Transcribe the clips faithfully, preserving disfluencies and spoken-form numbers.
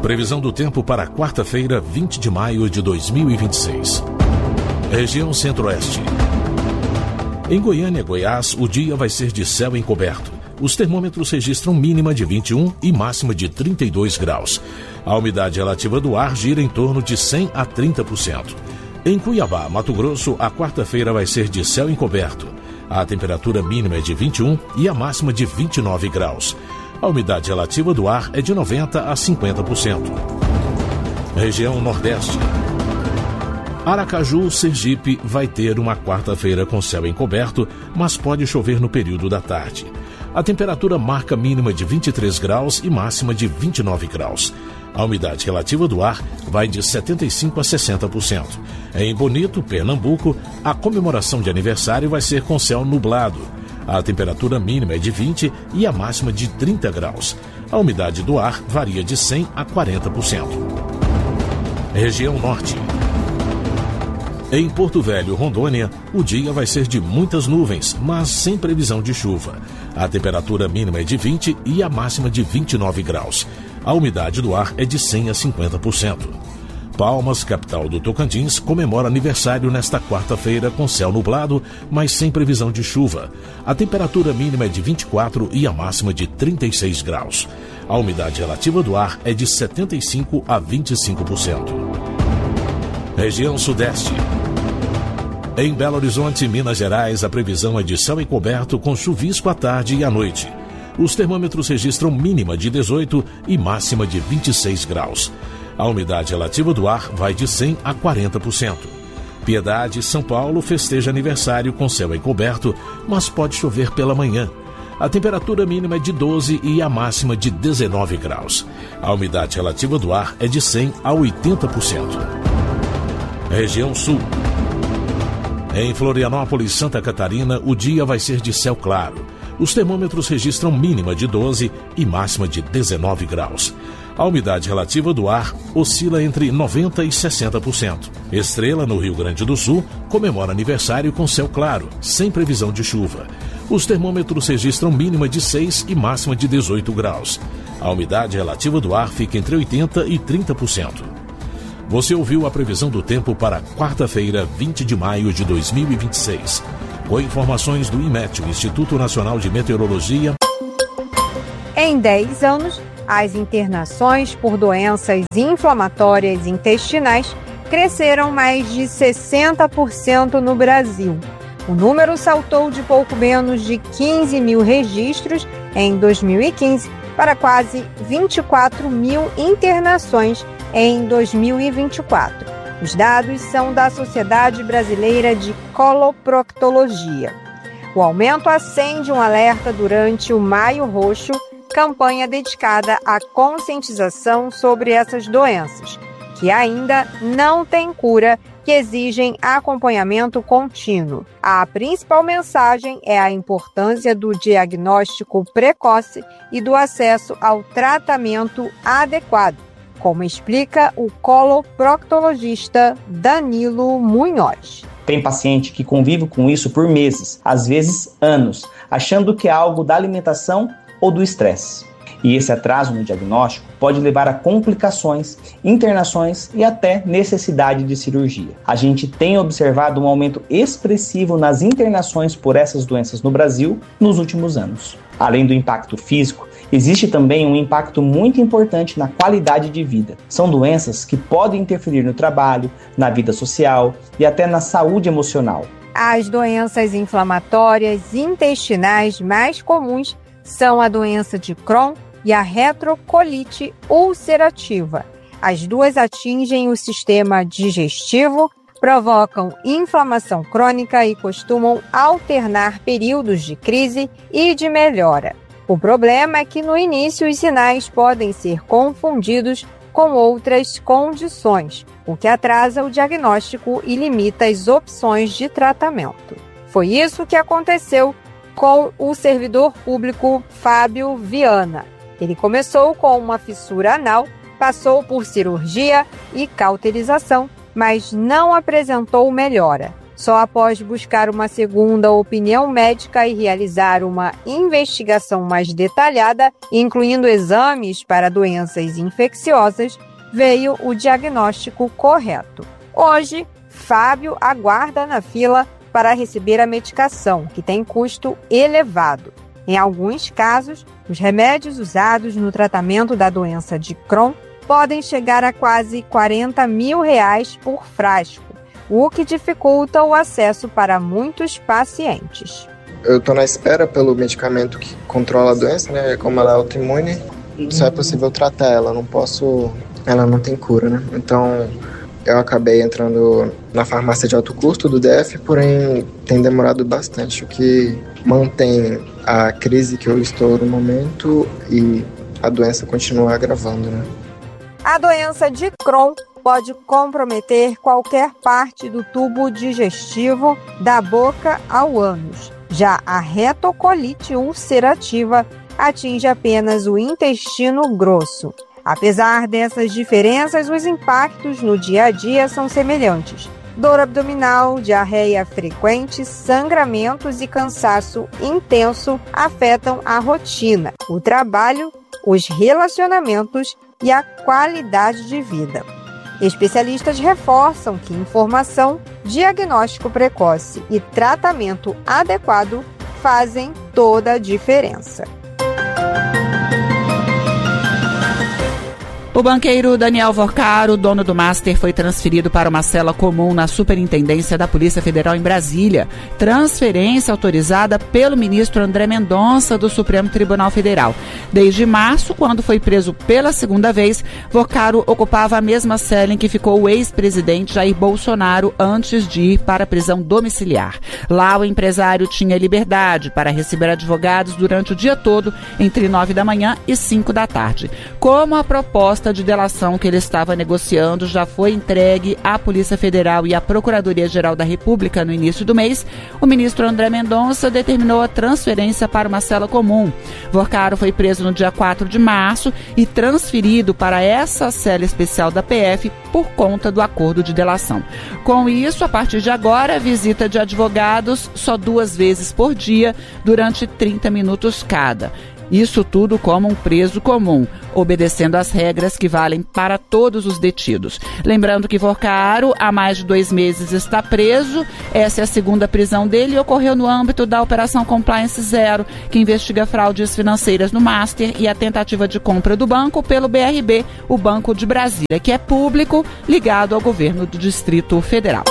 Previsão do tempo para quarta-feira, vinte de maio de dois mil e vinte e seis. Região Centro-Oeste. Em Goiânia, Goiás, o dia vai ser de céu encoberto. Os termômetros registram mínima de vinte e um e máxima de trinta e dois graus. A umidade relativa do ar gira em torno de cem a trinta por cento. Em Cuiabá, Mato Grosso, a quarta-feira vai ser de céu encoberto. A temperatura mínima é de vinte e um e a máxima de vinte e nove graus. A umidade relativa do ar é de noventa a cinquenta por cento. Região Nordeste. Aracaju, Sergipe, vai ter uma quarta-feira com céu encoberto, mas pode chover no período da tarde. A temperatura marca mínima de vinte e três graus e máxima de vinte e nove graus. A umidade relativa do ar vai de setenta e cinco a sessenta por cento. Em Bonito, Pernambuco, a comemoração de aniversário vai ser com céu nublado. A temperatura mínima é de vinte e a máxima de trinta graus. A umidade do ar varia de cem a quarenta por cento. Região Norte. Em Porto Velho, Rondônia, o dia vai ser de muitas nuvens, mas sem previsão de chuva. A temperatura mínima é de vinte e a máxima de vinte e nove graus. A umidade do ar é de cem a cinquenta por cento. Palmas, capital do Tocantins, comemora aniversário nesta quarta-feira com céu nublado, mas sem previsão de chuva. A temperatura mínima é de vinte e quatro e a máxima de trinta e seis graus. A umidade relativa do ar é de setenta e cinco a vinte e cinco por cento. Região Sudeste. Em Belo Horizonte, Minas Gerais, a previsão é de céu encoberto com chuvisco à tarde e à noite. Os termômetros registram mínima de dezoito e máxima de vinte e seis graus. A umidade relativa do ar vai de cem a quarenta por cento. Piedade, São Paulo, festeja aniversário com céu encoberto, mas pode chover pela manhã. A temperatura mínima é de doze e a máxima de dezenove graus. A umidade relativa do ar é de cem a oitenta por cento. Região Sul. Em Florianópolis, Santa Catarina, o dia vai ser de céu claro. Os termômetros registram mínima de doze e máxima de dezenove graus. A umidade relativa do ar oscila entre noventa por cento e sessenta por cento. Estrela, no Rio Grande do Sul, comemora aniversário com céu claro, sem previsão de chuva. Os termômetros registram mínima de seis e máxima de dezoito graus. A umidade relativa do ar fica entre oitenta por cento e trinta por cento. Você ouviu a previsão do tempo para quarta-feira, vinte de maio de dois mil e vinte e seis. Com informações do IMET, o Instituto Nacional de Meteorologia. Em dez anos, as internações por doenças inflamatórias intestinais cresceram mais de sessenta por cento no Brasil. O número saltou de pouco menos de quinze mil registros em dois mil e quinze para quase vinte e quatro mil internações em dois mil e vinte e quatro. Os dados são da Sociedade Brasileira de Coloproctologia. O aumento acende um alerta durante o Maio Roxo, campanha dedicada à conscientização sobre essas doenças, que ainda não têm cura, que exigem acompanhamento contínuo. A principal mensagem é a importância do diagnóstico precoce e do acesso ao tratamento adequado, como explica o coloproctologista Danilo Munhoz. Tem paciente que convive com isso por meses, às vezes anos, achando que é algo da alimentação ou do estresse. E esse atraso no diagnóstico pode levar a complicações, internações e até necessidade de cirurgia. A gente tem observado um aumento expressivo nas internações por essas doenças no Brasil nos últimos anos. Além do impacto físico, existe também um impacto muito importante na qualidade de vida. São doenças que podem interferir no trabalho, na vida social e até na saúde emocional. As doenças inflamatórias intestinais mais comuns são a doença de Crohn e a retrocolite ulcerativa. As duas atingem o sistema digestivo, provocam inflamação crônica e costumam alternar períodos de crise e de melhora. O problema é que no início os sinais podem ser confundidos com outras condições, o que atrasa o diagnóstico e limita as opções de tratamento. Foi isso que aconteceu com o servidor público Fábio Viana. Ele começou com uma fissura anal, passou por cirurgia e cauterização, mas não apresentou melhora. Só após buscar uma segunda opinião médica e realizar uma investigação mais detalhada, incluindo exames para doenças infecciosas, veio o diagnóstico correto. Hoje, Fábio aguarda na fila para receber a medicação, que tem custo elevado. Em alguns casos, os remédios usados no tratamento da doença de Crohn podem chegar a quase quarenta mil reais por frasco, o que dificulta o acesso para muitos pacientes. Eu estou na espera pelo medicamento que controla a doença, né? Como ela é autoimune, só é possível tratar ela, não posso, ela não tem cura, né? Então eu acabei entrando na farmácia de alto custo do D F, porém tem demorado bastante, o que mantém a crise que eu estou no momento e a doença continua agravando, né? A doença de Crohn pode comprometer qualquer parte do tubo digestivo, da boca ao ânus. Já a retocolite ulcerativa atinge apenas o intestino grosso. Apesar dessas diferenças, os impactos no dia a dia são semelhantes. Dor abdominal, diarreia frequente, sangramentos e cansaço intenso afetam a rotina, o trabalho, os relacionamentos e a qualidade de vida. Especialistas reforçam que informação, diagnóstico precoce e tratamento adequado fazem toda a diferença. O banqueiro Daniel Vorcaro, dono do Master, foi transferido para uma cela comum na Superintendência da Polícia Federal em Brasília. Transferência autorizada pelo ministro André Mendonça, do Supremo Tribunal Federal. Desde março, quando foi preso pela segunda vez, Vorcaro ocupava a mesma cela em que ficou o ex-presidente Jair Bolsonaro antes de ir para a prisão domiciliar. Lá, o empresário tinha liberdade para receber advogados durante o dia todo, entre nove da manhã e cinco da tarde. Como a proposta de delação que ele estava negociando já foi entregue à Polícia Federal e à Procuradoria-Geral da República no início do mês, o ministro André Mendonça determinou a transferência para uma cela comum. Vorcaro foi preso no dia quatro de março e transferido para essa cela especial da P F por conta do acordo de delação. Com isso, a partir de agora, visita de advogados só duas vezes por dia, durante trinta minutos cada. Isso tudo como um preso comum, obedecendo às regras que valem para todos os detidos. Lembrando que Vorcaro, há mais de dois meses, está preso. Essa é a segunda prisão dele e ocorreu no âmbito da Operação Compliance Zero, que investiga fraudes financeiras no Master e a tentativa de compra do banco pelo B R B, o Banco de Brasília, que é público, ligado ao governo do Distrito Federal.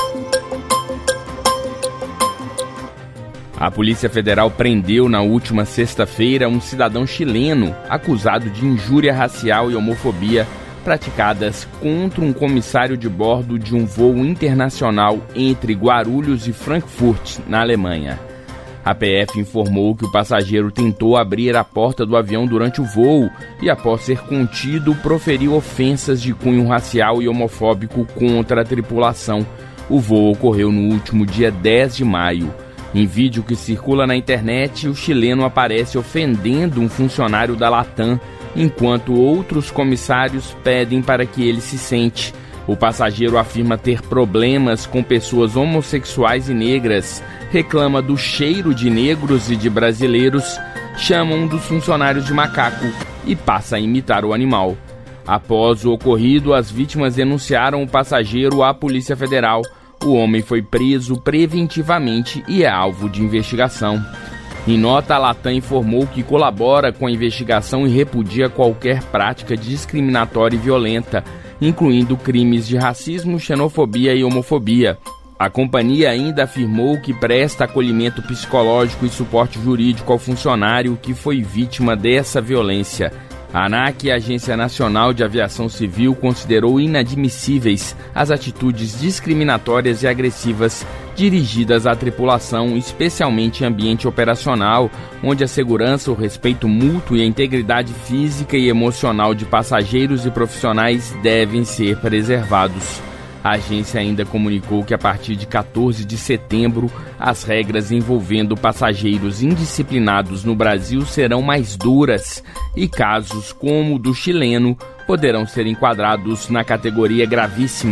A Polícia Federal prendeu na última sexta-feira um cidadão chileno acusado de injúria racial e homofobia praticadas contra um comissário de bordo de um voo internacional entre Guarulhos e Frankfurt, na Alemanha. A P F informou que o passageiro tentou abrir a porta do avião durante o voo e, após ser contido, proferiu ofensas de cunho racial e homofóbico contra a tripulação. O voo ocorreu no último dia dez de maio. Em vídeo que circula na internet, o chileno aparece ofendendo um funcionário da Latam, enquanto outros comissários pedem para que ele se sente. O passageiro afirma ter problemas com pessoas homossexuais e negras, reclama do cheiro de negros e de brasileiros, chama um dos funcionários de macaco e passa a imitar o animal. Após o ocorrido, as vítimas denunciaram o passageiro à Polícia Federal. O homem foi preso preventivamente e é alvo de investigação. Em nota, a Latam informou que colabora com a investigação e repudia qualquer prática discriminatória e violenta, incluindo crimes de racismo, xenofobia e homofobia. A companhia ainda afirmou que presta acolhimento psicológico e suporte jurídico ao funcionário que foi vítima dessa violência. A ANAC, a Agência Nacional de Aviação Civil, considerou inadmissíveis as atitudes discriminatórias e agressivas dirigidas à tripulação, especialmente em ambiente operacional, onde a segurança, o respeito mútuo e a integridade física e emocional de passageiros e profissionais devem ser preservados. A agência ainda comunicou que a partir de quatorze de setembro, as regras envolvendo passageiros indisciplinados no Brasil serão mais duras e casos como o do chileno poderão ser enquadrados na categoria gravíssima,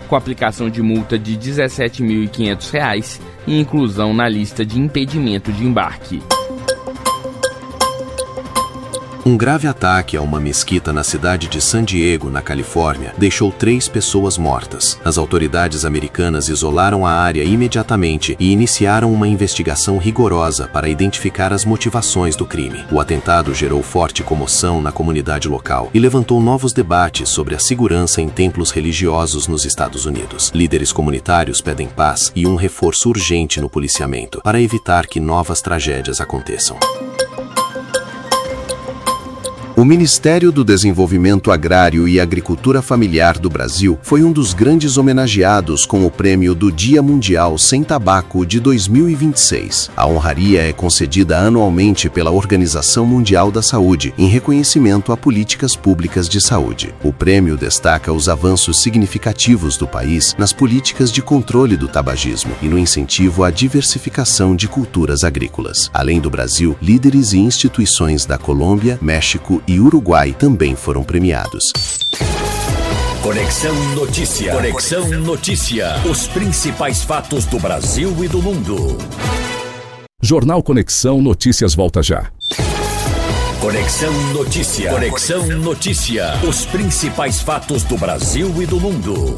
com aplicação de multa de dezessete mil e quinhentos reais e inclusão na lista de impedimento de embarque. Um grave ataque a uma mesquita na cidade de San Diego, na Califórnia, deixou três pessoas mortas. As autoridades americanas isolaram a área imediatamente e iniciaram uma investigação rigorosa para identificar as motivações do crime. O atentado gerou forte comoção na comunidade local e levantou novos debates sobre a segurança em templos religiosos nos Estados Unidos. Líderes comunitários pedem paz e um reforço urgente no policiamento para evitar que novas tragédias aconteçam. O Ministério do Desenvolvimento Agrário e Agricultura Familiar do Brasil foi um dos grandes homenageados com o prêmio do Dia Mundial Sem Tabaco de dois mil e vinte e seis. A honraria é concedida anualmente pela Organização Mundial da Saúde, em reconhecimento a políticas públicas de saúde. O prêmio destaca os avanços significativos do país nas políticas de controle do tabagismo e no incentivo à diversificação de culturas agrícolas. Além do Brasil, líderes e instituições da Colômbia, México e Uruguai também foram premiados. Conexão Notícia. Conexão Notícia. Os principais fatos do Brasil e do mundo. Jornal Conexão Notícias volta já. Conexão Notícia. Conexão Notícia. Os principais fatos do Brasil e do mundo.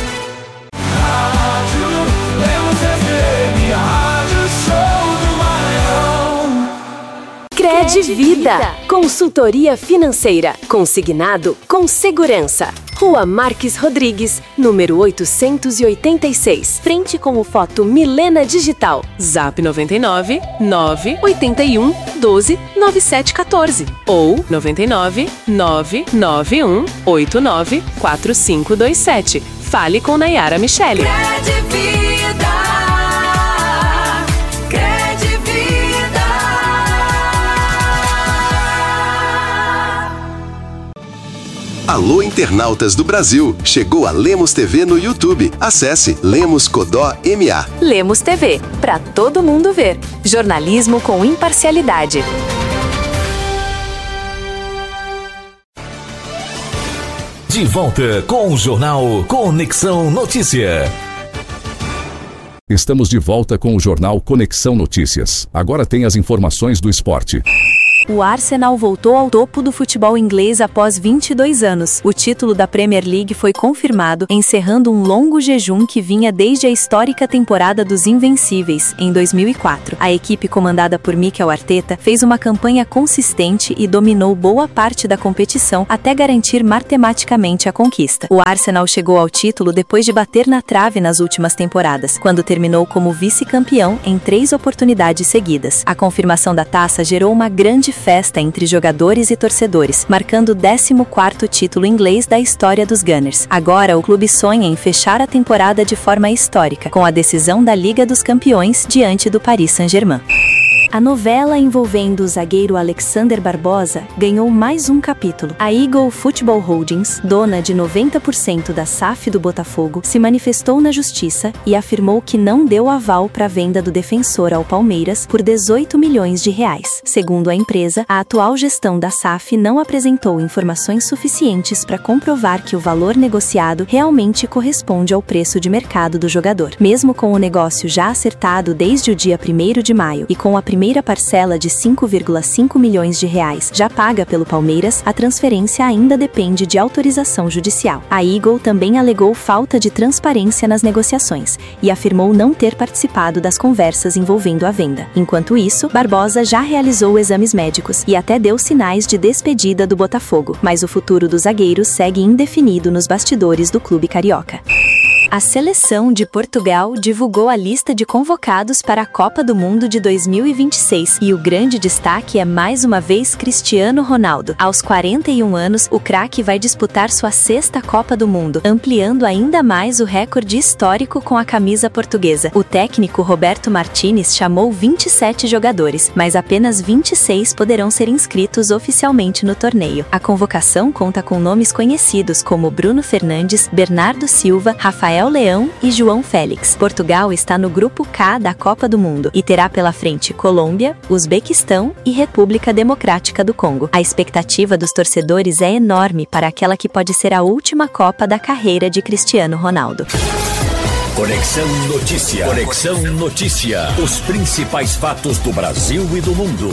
Credvida, consultoria financeira, consignado com segurança. Rua Marques Rodrigues, número oitocentos e oitenta e seis, frente com o Foto Milena Digital. Zap noventa e nove, nove oito um, doze, nove sete um quatro ou noventa e nove, nove nove um, oito nove, quatro cinco dois sete. Fale com Nayara Michele. Alô, internautas do Brasil! Chegou a Lemos T V no YouTube. Acesse Lemos Codó M A. Lemos T V, para todo mundo ver. Jornalismo com imparcialidade. De volta com o Jornal Conexão Notícia. Estamos de volta com o Jornal Conexão Notícias. Agora tem as informações do esporte. O Arsenal voltou ao topo do futebol inglês após vinte e dois anos. O título da Premier League foi confirmado, encerrando um longo jejum que vinha desde a histórica temporada dos Invencíveis, em dois mil e quatro. A equipe comandada por Mikel Arteta fez uma campanha consistente e dominou boa parte da competição até garantir matematicamente a conquista. O Arsenal chegou ao título depois de bater na trave nas últimas temporadas, quando terminou como vice-campeão em três oportunidades seguidas. A confirmação da taça gerou uma grande festa entre jogadores e torcedores, marcando o décimo quarto título inglês da história dos Gunners. Agora, o clube sonha em fechar a temporada de forma histórica, com a decisão da Liga dos Campeões diante do Paris Saint-Germain. A novela envolvendo o zagueiro Alexander Barbosa ganhou mais um capítulo. A Eagle Football Holdings, dona de noventa por cento da S A F do Botafogo, se manifestou na justiça e afirmou que não deu aval para a venda do defensor ao Palmeiras por dezoito milhões de reais. Segundo a empresa, a atual gestão da S A F não apresentou informações suficientes para comprovar que o valor negociado realmente corresponde ao preço de mercado do jogador. Mesmo com o negócio já acertado desde o dia primeiro de maio e com a primeira primeira parcela de cinco vírgula cinco milhões de reais já paga pelo Palmeiras, a transferência ainda depende de autorização judicial. A Eagle também alegou falta de transparência nas negociações e afirmou não ter participado das conversas envolvendo a venda. Enquanto isso, Barbosa já realizou exames médicos e até deu sinais de despedida do Botafogo, mas o futuro do zagueiro segue indefinido nos bastidores do clube carioca. A seleção de Portugal divulgou a lista de convocados para a Copa do Mundo de dois mil e vinte e seis e o grande destaque é mais uma vez Cristiano Ronaldo. Aos quarenta e um anos, o craque vai disputar sua sexta Copa do Mundo, ampliando ainda mais o recorde histórico com a camisa portuguesa. O técnico Roberto Martínez chamou vinte e sete jogadores, mas apenas vinte e seis poderão ser inscritos oficialmente no torneio. A convocação conta com nomes conhecidos como Bruno Fernandes, Bernardo Silva, Rafael Rafael Leão e João Félix. Portugal está no grupo K da Copa do Mundo e terá pela frente Colômbia, Uzbequistão e República Democrática do Congo. A expectativa dos torcedores é enorme para aquela que pode ser a última Copa da carreira de Cristiano Ronaldo. Conexão Notícia. Conexão Notícia. Os principais fatos do Brasil e do mundo.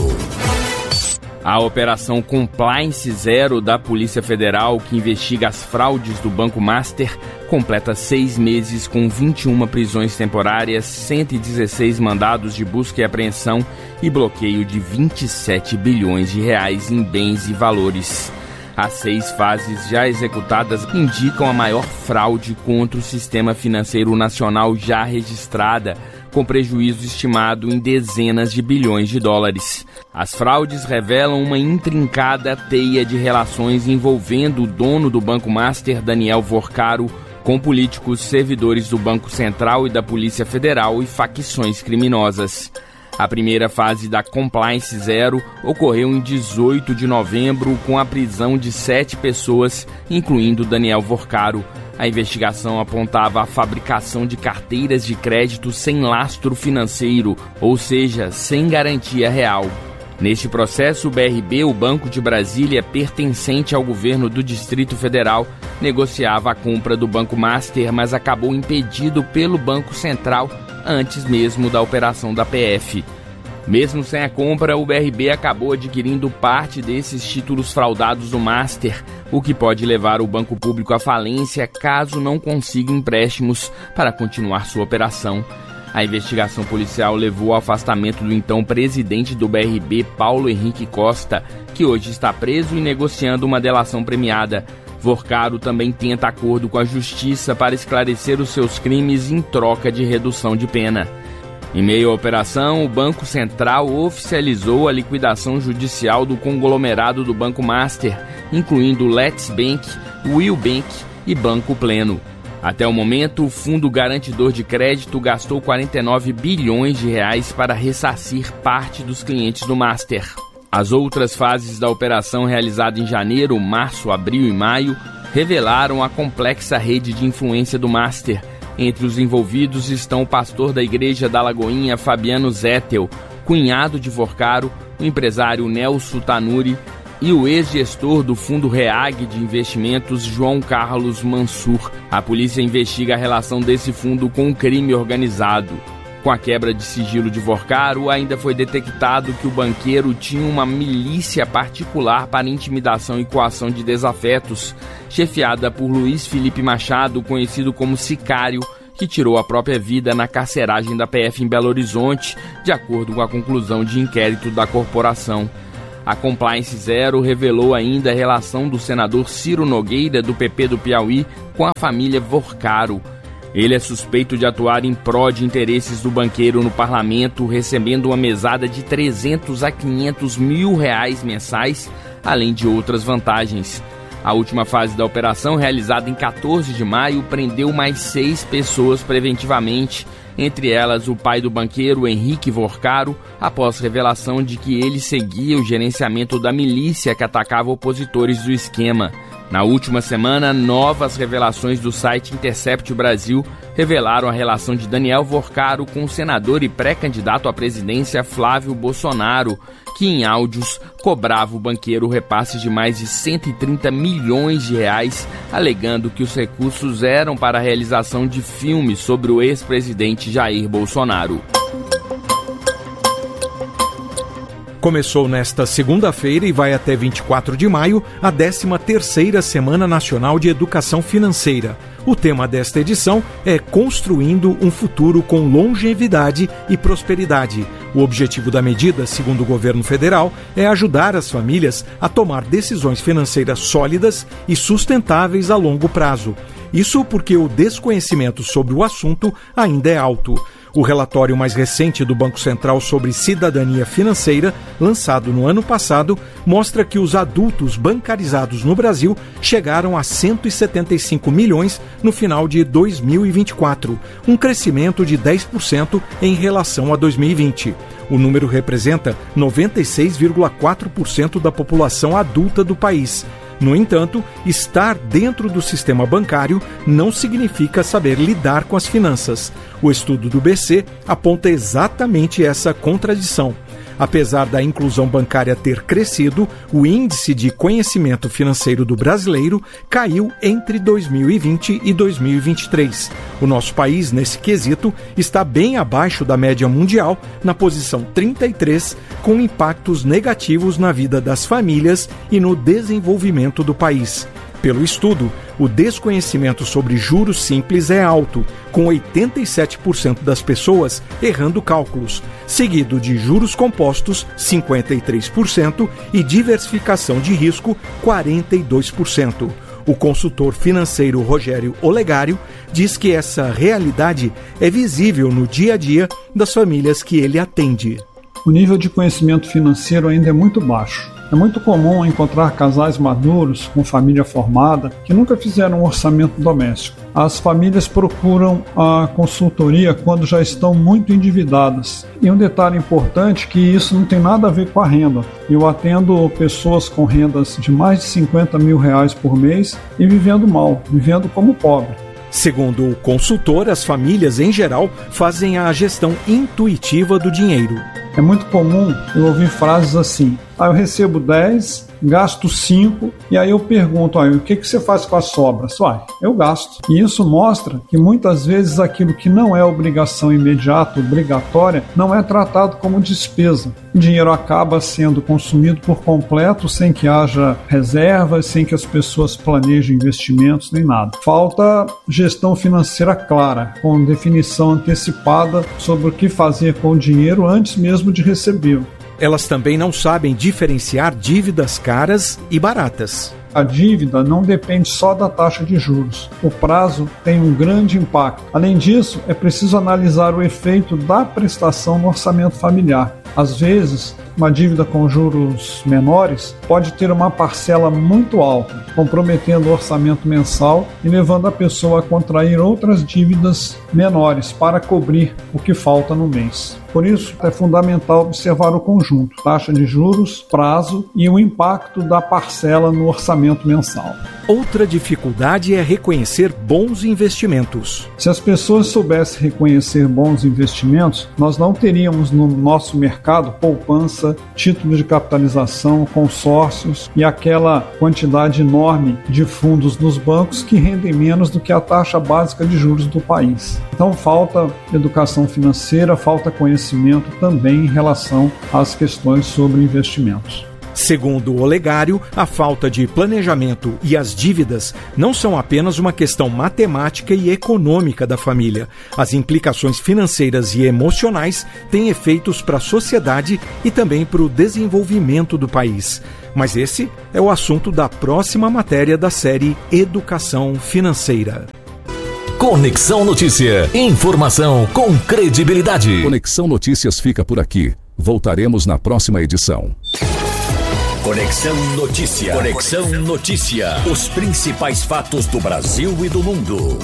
A Operação Compliance Zero da Polícia Federal, que investiga as fraudes do Banco Master, completa seis meses com vinte e uma prisões temporárias, cento e dezesseis mandados de busca e apreensão e bloqueio de vinte e sete bilhões de reais em bens e valores. As seis fases já executadas indicam a maior fraude contra o sistema financeiro nacional já registrada, com prejuízo estimado em dezenas de bilhões de dólares. As fraudes revelam uma intrincada teia de relações envolvendo o dono do Banco Master, Daniel Vorcaro, com políticos, servidores do Banco Central e da Polícia Federal e facções criminosas. A primeira fase da Compliance Zero ocorreu em dezoito de novembro com a prisão de sete pessoas, incluindo Daniel Vorcaro. A investigação apontava a fabricação de carteiras de crédito sem lastro financeiro, ou seja, sem garantia real. Neste processo, o B R B, o Banco de Brasília, pertencente ao governo do Distrito Federal, negociava a compra do Banco Master, mas acabou impedido pelo Banco Central antes mesmo da operação da P F. Mesmo sem a compra, o B R B acabou adquirindo parte desses títulos fraudados do Master, o que pode levar o banco público à falência caso não consiga empréstimos para continuar sua operação. A investigação policial levou ao afastamento do então presidente do B R B, Paulo Henrique Costa, que hoje está preso e negociando uma delação premiada. Vorcaro também tenta acordo com a justiça para esclarecer os seus crimes em troca de redução de pena. Em meio à operação, o Banco Central oficializou a liquidação judicial do conglomerado do Banco Master, incluindo Let's Bank, Will Bank e Banco Pleno. Até o momento, o Fundo Garantidor de Crédito gastou quarenta e nove bilhões de reais para ressarcir parte dos clientes do Master. As outras fases da operação, realizada em janeiro, março, abril e maio, revelaram a complexa rede de influência do Master. Entre os envolvidos estão o pastor da Igreja da Lagoinha, Fabiano Zettel, cunhado de Vorcaro, o empresário Nelson Tanuri e o ex-gestor do Fundo Reag de Investimentos, João Carlos Mansur. A polícia investiga a relação desse fundo com o crime organizado. Com a quebra de sigilo de Vorcaro, ainda foi detectado que o banqueiro tinha uma milícia particular para intimidação e coação de desafetos, chefiada por Luiz Felipe Machado, conhecido como Sicário, que tirou a própria vida na carceragem da P F em Belo Horizonte, de acordo com a conclusão de inquérito da corporação. A Compliance Zero revelou ainda a relação do senador Ciro Nogueira, do P P do Piauí, com a família Vorcaro. Ele é suspeito de atuar em prol de interesses do banqueiro no parlamento, recebendo uma mesada de trezentos a quinhentos mil reais mensais, além de outras vantagens. A última fase da operação, realizada em quatorze de maio, prendeu mais seis pessoas preventivamente, entre elas o pai do banqueiro, Henrique Vorcaro, após revelação de que ele seguia o gerenciamento da milícia que atacava opositores do esquema. Na última semana, novas revelações do site Intercept Brasil revelaram a relação de Daniel Vorcaro com o senador e pré-candidato à presidência Flávio Bolsonaro, que em áudios cobrava o banqueiro repasses de mais de cento e trinta milhões de reais, alegando que os recursos eram para a realização de filmes sobre o ex-presidente Jair Bolsonaro. Começou nesta segunda-feira e vai até vinte e quatro de maio a décima terceira Semana Nacional de Educação Financeira. O tema desta edição é Construindo um Futuro com Longevidade e Prosperidade. O objetivo da medida, segundo o governo federal, é ajudar as famílias a tomar decisões financeiras sólidas e sustentáveis a longo prazo. Isso porque o desconhecimento sobre o assunto ainda é alto. O relatório mais recente do Banco Central sobre cidadania financeira, lançado no ano passado, mostra que os adultos bancarizados no Brasil chegaram a cento e setenta e cinco milhões no final de dois mil e vinte e quatro, um crescimento de dez por cento em relação a dois mil e vinte. O número representa noventa e seis vírgula quatro por cento da população adulta do país. No entanto, estar dentro do sistema bancário não significa saber lidar com as finanças. O estudo do B C aponta exatamente essa contradição. Apesar da inclusão bancária ter crescido, o índice de conhecimento financeiro do brasileiro caiu entre dois mil e vinte e dois mil e vinte e três. O nosso país, nesse quesito, está bem abaixo da média mundial, na posição trinta e três, com impactos negativos na vida das famílias e no desenvolvimento do país. Pelo estudo, o desconhecimento sobre juros simples é alto, com oitenta e sete por cento das pessoas errando cálculos, seguido de juros compostos, cinquenta e três por cento, e diversificação de risco, quarenta e dois por cento. O consultor financeiro Rogério Olegário diz que essa realidade é visível no dia a dia das famílias que ele atende. O nível de conhecimento financeiro ainda é muito baixo. É muito comum encontrar casais maduros, com família formada, que nunca fizeram um orçamento doméstico. As famílias procuram a consultoria quando já estão muito endividadas. E um detalhe importante é que isso não tem nada a ver com a renda. Eu atendo pessoas com rendas de mais de cinquenta mil reais por mês e vivendo mal, vivendo como pobre. Segundo o consultor, as famílias, em geral, fazem a gestão intuitiva do dinheiro. É muito comum eu ouvir frases assim: ah, eu recebo dez, gasto cinco, e aí eu pergunto, ah, o que, que você faz com as sobras? Uai, eu gasto. E isso mostra que muitas vezes aquilo que não é obrigação imediata, obrigatória, não é tratado como despesa. O dinheiro acaba sendo consumido por completo, sem que haja reservas, sem que as pessoas planejem investimentos, nem nada. Falta gestão financeira clara, com definição antecipada sobre o que fazer com o dinheiro antes mesmo de recebê-lo. Elas também não sabem diferenciar dívidas caras e baratas. A dívida não depende só da taxa de juros. O prazo tem um grande impacto. Além disso, é preciso analisar o efeito da prestação no orçamento familiar. Às vezes, uma dívida com juros menores pode ter uma parcela muito alta, comprometendo o orçamento mensal e levando a pessoa a contrair outras dívidas menores para cobrir o que falta no mês. Por isso, é fundamental observar o conjunto, taxa de juros, prazo e o impacto da parcela no orçamento mensal. Outra dificuldade é reconhecer bons investimentos. Se as pessoas soubessem reconhecer bons investimentos, nós não teríamos no nosso mercado poupança, títulos de capitalização, consórcios e aquela quantidade enorme de fundos nos bancos que rendem menos do que a taxa básica de juros do país. Então falta educação financeira, falta conhecimento também em relação às questões sobre investimentos. Segundo o Olegário, a falta de planejamento e as dívidas não são apenas uma questão matemática e econômica da família. As implicações financeiras e emocionais têm efeitos para a sociedade e também para o desenvolvimento do país. Mas esse é o assunto da próxima matéria da série Educação Financeira. Conexão Notícia. Informação com credibilidade. Conexão Notícias fica por aqui. Voltaremos na próxima edição. Conexão Notícia. Conexão Notícia. Os principais fatos do Brasil e do mundo.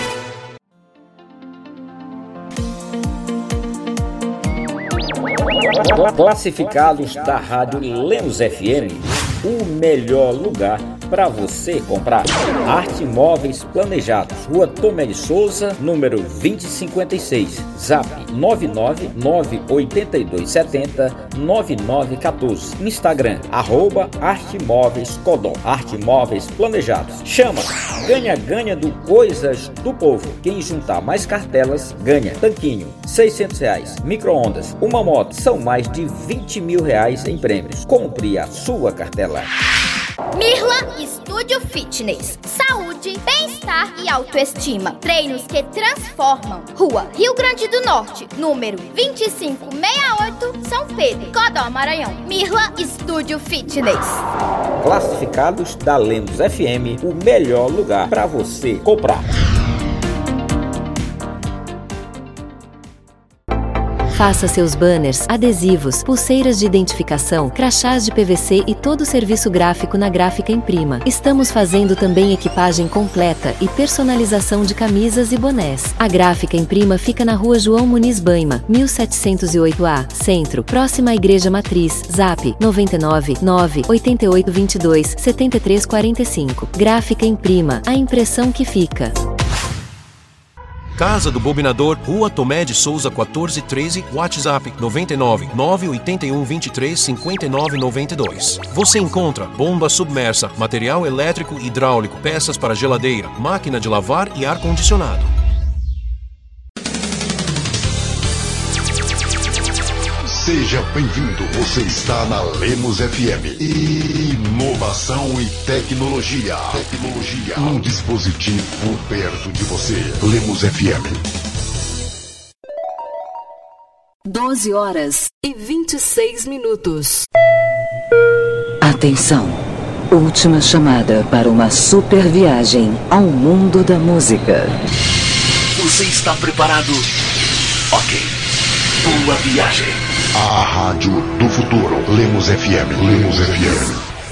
Classificados da Rádio Lemos F M, o melhor lugar para você comprar. Arte Móveis Planejados, Rua Tomé de Souza, número vinte e cinquenta e seis, Zap nove nove nove oito dois sete zero nove nove um quatro, Instagram, arroba Arte Móveis Codó. Arte Móveis Planejados. Chama! Ganha, ganha do Coisas do Povo. Quem juntar mais cartelas, ganha. Tanquinho, seiscentos reais. Micro-ondas, uma moto, são mais de vinte mil reais em prêmios. Compre a sua cartela. Mirla Estúdio Fitness. Saúde, bem-estar e autoestima. Treinos que transformam. Rua Rio Grande do Norte, número vinte e cinco sessenta e oito, São Pedro, Codó, Maranhão. Mirla Estúdio Fitness. Classificados da Lemos F M, o melhor lugar para você comprar. Faça seus banners, adesivos, pulseiras de identificação, crachás de P V C e todo o serviço gráfico na Gráfica Imprima. Estamos fazendo também equipagem completa e personalização de camisas e bonés. A Gráfica Imprima fica na Rua João Muniz Baima, mil setecentos e oito A, Centro, próxima à Igreja Matriz. Zap nove nove nove oito oito dois dois sete três quatro cinco. Gráfica Imprima, a impressão que fica. Casa do Bobinador, Rua Tomé de Souza quatorze treze, WhatsApp nove nove nove oito um dois três cinco nove nove dois. Você encontra bomba submersa, material elétrico e hidráulico, peças para geladeira, máquina de lavar e ar-condicionado. Seja bem-vindo, você está na Lemos F M. Inovação e tecnologia. Tecnologia. Um dispositivo perto de você. Lemos F M. doze horas e vinte e seis minutos. Atenção! Última chamada para uma super viagem ao mundo da música. Você está preparado? Ok. Boa viagem. A Rádio do Futuro. Lemos F M. Lemos F M.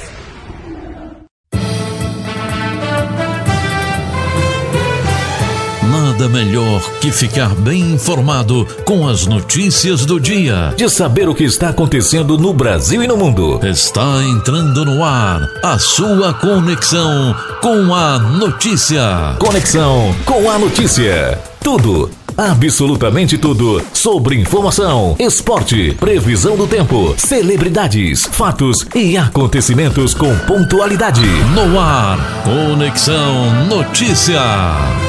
Nada melhor que ficar bem informado com as notícias do dia. De saber o que está acontecendo no Brasil e no mundo. Está entrando no ar a sua conexão com a notícia. Conexão com a notícia. Tudo, absolutamente tudo sobre informação, esporte, previsão do tempo, celebridades, fatos e acontecimentos com pontualidade. No ar, Conexão Notícia.